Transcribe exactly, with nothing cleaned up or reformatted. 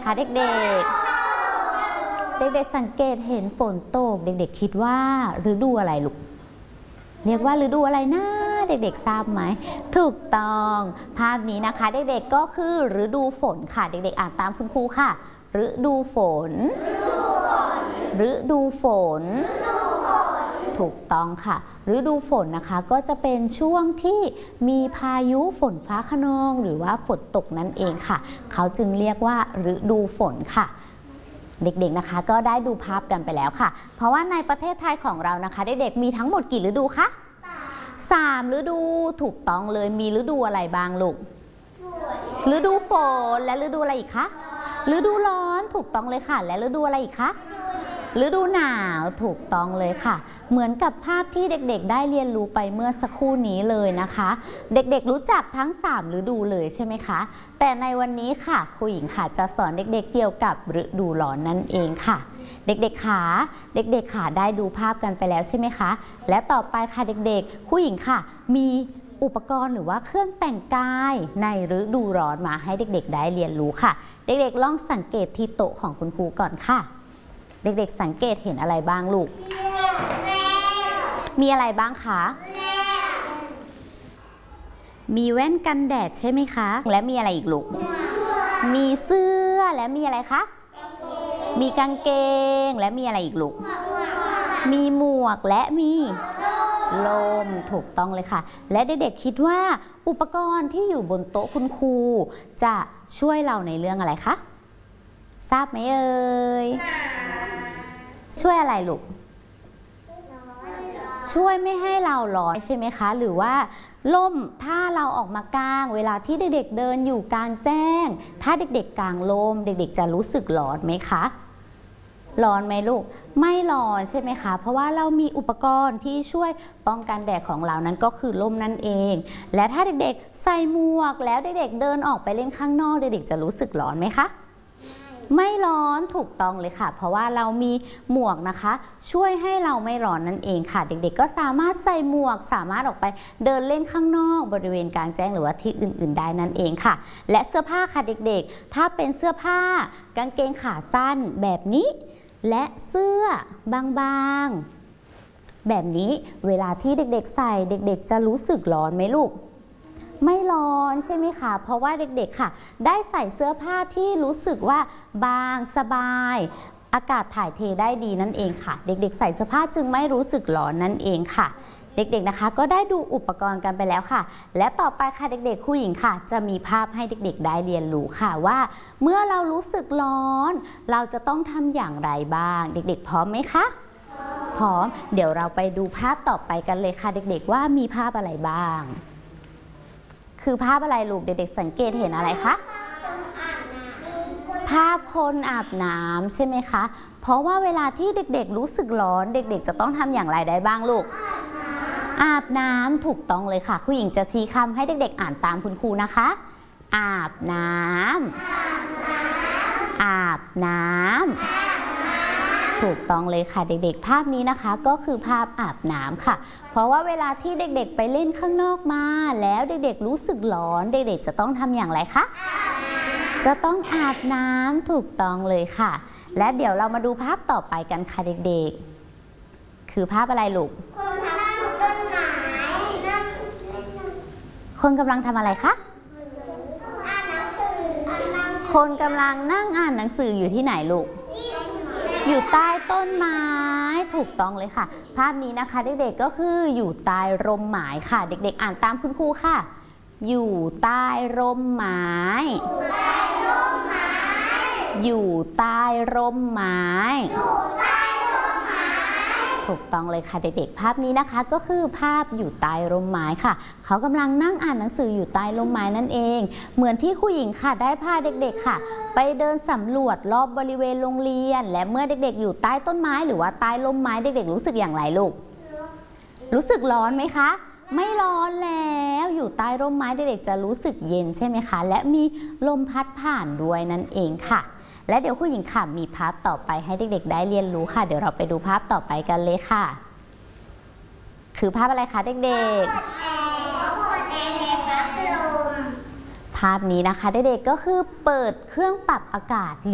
คะเด็กๆเด็กๆสังเกตเห็นฝนตกเด็กๆคิดว่าฤดูอะไรลูกเรียกว่าฤดูอะไรนะเด็กๆทราบไหมถูกต้องภาพนี้นะคะเด็กๆก็คือฤดูฝนค่ะเด็กๆอ่านตามคุณครูค่ะฤดูฝนฤดูฝนถูกต้องค่ะฤดูฝนนะคะก็จะเป็นช่วงที่มีพายุฝนฟ้าคะนองหรือว่าฝนตกนั่นเองค่ะเขาจึงเรียกว่าฤดูฝนค่ะเด็กๆนะคะก็ได้ดูภาพกันไปแล้วค่ะเพราะว่าในประเทศไทยของเรานะคะเด็กๆมีทั้งหมดกี่ฤดูคะสามฤดูถูกต้องเลยมีฤดูอะไรบ้างลูกฤดูฝนและฤดูอะไรอีกคะฤดูร้อนถูกต้องเลยค่ะและฤดูอะไรอีกคะฤดูหนาวถูกต้องเลยค่ะเหมือนกับภาพที่เด็กๆได้เรียนรู้ไปเมื่อสักครู่นี้เลยนะคะเด็กๆรู้จักทั้งสามฤดูเลยใช่ไหมคะแต่ในวันนี้ค่ะครูหญิงค่ะจะสอนเด็กๆเกี่ยวกับฤดูร้อนนั่นเองค่ะเด็กๆขาเด็กๆขาได้ดูภาพกันไปแล้วใช่ไหมคะและต่อไปค่ะเด็กๆครูหญิงค่ะมีอุปกรณ์หรือว่าเครื่องแต่งกายในฤดูร้อนมาให้เด็กๆได้เรียนรู้ค่ะเด็กๆลองสังเกตที่โต๊ะของคุณครูก่อนค่ะเด็กๆสังเกตเห็นอะไรบ้างลูกมีอะไรบ้างคะมีแว่นกันแดดใช่ไหมคะและมีอะไรอีกลูกมีเสื้อและมีอะไรคะมีกางเกงและมีอะไรอีกลูกมีหมวกและมีลมถูกต้องเลยค่ะและเด็กๆคิดว่าอุปกรณ์ที่อยู่บนโต๊ะคุณครูจะช่วยเราในเรื่องอะไรคะทราบไหมเอ่ยช่วยอะไรลูกช่วยไม่ให้เราร้อนใช่ไหมคะหรือว่าล่มถ้าเราออกมากางเวลาที่เด็กๆเดินอยู่กลางแจ้งถ้าเด็กๆกางล่มเด็กๆจะรู้สึกร้อนไหมคะร้อนไหมลูกไม่ร้อนใช่ไหมคะเพราะว่าเรามีอุปกรณ์ที่ช่วยป้องกันแดดของเรานั้นก็คือร่มนั่นเองและถ้าเด็กๆใส่หมวกแล้วเด็กๆเดินออกไปเล่นข้างนอกเด็กๆจะรู้สึกร้อนไหมคะไม่ร้อนถูกต้องเลยค่ะเพราะว่าเรามีหมวกนะคะช่วยให้เราไม่ร้อนนั่นเองค่ะเด็กๆก็สามารถใส่หมวกสามารถออกไปเดินเล่นข้างนอกบริเวณกลางแจ้งหรือว่าที่อื่นๆได้นั่นเองค่ะและเสื้อผ้าค่ะเด็กๆถ้าเป็นเสื้อผ้ากางเกงขาสั้นแบบนี้และเสื้อบางๆแบบนี้เวลาที่เด็กๆใส่เด็กๆจะรู้สึกร้อนไหมลูกไม่ร้อนใช่ไหมคะเพราะว่าเด็กๆค่ะได้ใส่เสื้อผ้าที่รู้สึกว่าบางสบายอากาศถ่ายเทได้ดีนั่นเองค่ะเด็กๆใส่เสื้อผ้าจึงไม่รู้สึกร้อนนั่นเองค่ะเด็กๆนะคะก็ได้ดูอุปกรณ์กันไปแล้วค่ะและต่อไปค่ะเด็กๆครูหญิงค่ะจะมีภาพให้เด็กๆได้เรียนรู้ค่ะว่าเมื่อเรารู้สึกร้อนเราจะต้องทำอย่างไรบ้างเด็กๆพร้อมไหมคะพร้อมเดี๋ยวเราไปดูภาพต่อไปกันเลยค่ะเด็กๆว่ามีภาพอะไรบ้างคือภาพอะไรลูกเด็กๆสังเกตเห็นอะไรคะภาพคนอาบน้ำใช่ไหมคะเพราะว่าเวลาที่เด็กๆรู้สึกร้อนเด็กๆจะต้องทำอย่างไรได้บ้างลูกอาบน้ำถูกต้องเลยค่ะครูหญิงจะชี้คำให้เด็กๆอ่านตามคุณครูนะคะอาบน้ำอาบน้ำถูกต้องเลยค่ะเด็กๆภาพนี้นะคะก็คือภาพอาบน้ำค่ะเพราะว่าเวลาที่เด็กๆไปเล่นข้างนอกมาแล้วเด็กๆรู้สึกร้อนเด็กๆจะต้องทำอย่างไรคะจะต้องอาบน้ำถูกต้องเลยค่ะและเดี๋ยวเรามาดูภาพต่อไปกันค่ะเด็กๆคือภาพอะไรลูกคนกำลังทำอะไรคะคนกำลังนั่งอ่านหนังสืออยู่ที่ไหนลูกอยู่ใต้ต้นไม้ถูกต้องเลยค่ะภาพนี้นะคะเด็กๆก็คืออยู่ใต้ร่มไม้ค่ะเด็กๆอ่านตามคุณครูค่ะอยู่ใต้ร่มไม้อยู่ใต้ร่มไม้ถูกต้องเลยค่ะเด็กๆภาพนี้นะคะก็คือภาพอยู่ใต้ร่มไม้ค่ะเขากำลังนั่งอ่านหนังสืออยู่ใต้ร่มไม้นั่นเองเหมือนที่ครูหญิงค่ะได้พาเด็กๆค่ะไปเดินสำรวจรอบบริเวณโรงเรียนและเมื่อเด็กๆอยู่ใต้ต้นไม้หรือว่าใต้ร่มไม้เด็กๆรู้สึกอย่างไรลูกรู้สึกร้อนไหมคะไม่ร้อนแล้วอยู่ใต้ร่มไม้เด็กๆจะรู้สึกเย็นใช่ไหมคะและมีลมพัดผ่านด้วยนั่นเองค่ะและเดี๋ยวครูหญิงค่ะมีภาพต่อไปให้เด็กๆได้เรียนรู้ค่ะเดี๋ยวเราไปดูภาพต่อไปกันเลยค่ะคือภาพอะไรคะเด็กๆภาพนี้นะคะเด็กๆก็คือเปิดเครื่องปรับอากาศ